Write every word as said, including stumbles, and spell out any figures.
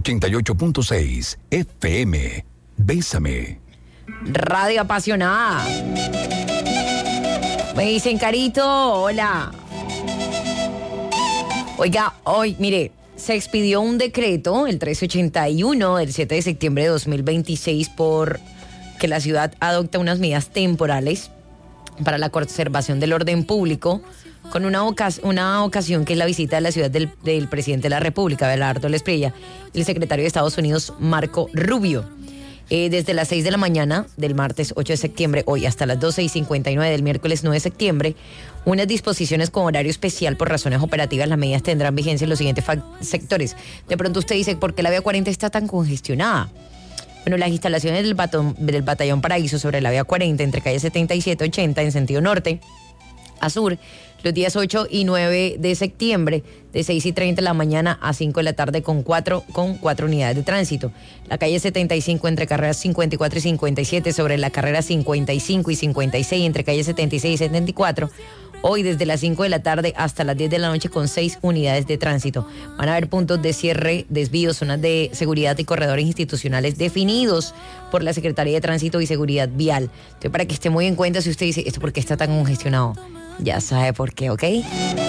ochenta y ocho punto seis F M. Bésame. Radio apasionada. Me dicen, Carito, hola. Oiga, hoy, mire, se expidió un decreto, el trece ochenta y uno, del siete de septiembre de dos mil veintiséis, por que la ciudad adopta unas medidas temporales para la conservación del orden público, con una, ocas- una ocasión que es la visita de la ciudad del, del presidente de la República, Abelardo Lesprilla, y el secretario de Estados Unidos, Marco Rubio. Eh, desde las seis de la mañana del martes ocho de septiembre, hoy hasta las doce y cincuenta y nueve del miércoles nueve de septiembre, unas disposiciones con horario especial por razones operativas. Las medidas tendrán vigencia en los siguientes fa- sectores. De pronto usted dice, ¿por qué la vía cuarenta está tan congestionada? Bueno, las instalaciones del, batón, del Batallón Paraíso sobre la vía cuarenta entre calle setenta y siete ochenta en sentido norte a sur, los días ocho y nueve de septiembre, de seis y treinta de la mañana a cinco de la tarde, con cuatro, con cuatro unidades de tránsito. La calle setenta y cinco entre carreras cincuenta y cuatro y cincuenta y siete, sobre la carrera cincuenta y cinco y cincuenta y seis entre calle setenta y seis y setenta y cuatro, hoy desde las cinco de la tarde hasta las diez de la noche, con seis unidades de tránsito. Van a haber puntos de cierre, desvíos, zonas de seguridad y corredores institucionales definidos por la Secretaría de Tránsito y Seguridad Vial. Entonces, para que esté muy en cuenta, si usted dice, ¿esto por qué está tan congestionado? Ya sabe por qué, ¿ok?